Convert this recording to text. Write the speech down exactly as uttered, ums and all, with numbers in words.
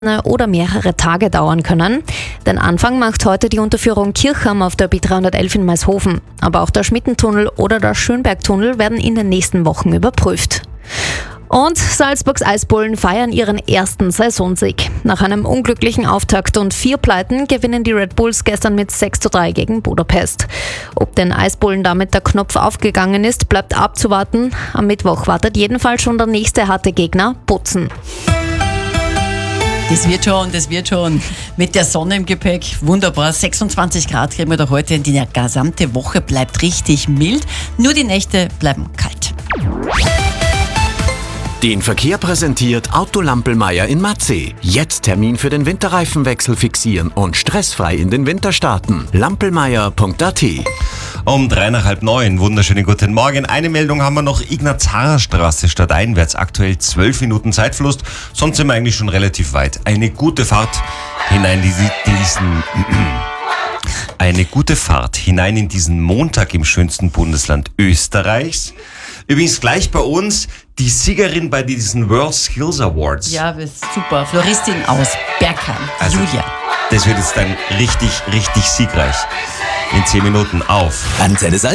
oder mehrere Tage dauern können. Den Anfang macht heute die Unterführung Kirchham auf der B dreihundertelf in Maishofen. Aber auch der Schmittentunnel oder der Schönbergtunnel werden in den nächsten Wochen überprüft. Und Salzburgs Eisbullen feiern ihren ersten Saisonsieg. Nach einem unglücklichen Auftakt und vier Pleiten gewinnen die Red Bulls gestern mit sechs zu drei gegen Budapest. Ob den Eisbullen damit der Knopf aufgegangen ist, bleibt abzuwarten. Am Mittwoch wartet jedenfalls schon der nächste harte Gegner, Bozen. Das wird schon, das wird schon. Mit der Sonne im Gepäck, wunderbar. sechsundzwanzig Grad kriegen wir da heute. Die gesamte Woche bleibt richtig mild. Nur die Nächte bleiben kalt. Den Verkehr präsentiert Auto Lampelmeier in Matzeh. Jetzt Termin für den Winterreifenwechsel fixieren und stressfrei in den Winter starten. lampelmeier punkt a t. Um drei nach halb neun. Wunderschönen guten Morgen. Eine Meldung haben wir noch. Ignaz-Harrer-Straße stadteinwärts. Aktuell zwölf Minuten Zeitverlust. Sonst sind wir eigentlich schon relativ weit. Eine gute Fahrt hinein in diesen... Eine gute Fahrt hinein in diesen Montag im schönsten Bundesland Österreichs. Übrigens gleich bei uns die Siegerin bei diesen World Skills Awards. Ja, super. Floristin aus Bergheim, also, Julia. Das wird jetzt dann richtig, richtig siegreich. In zehn Minuten auf. Antenne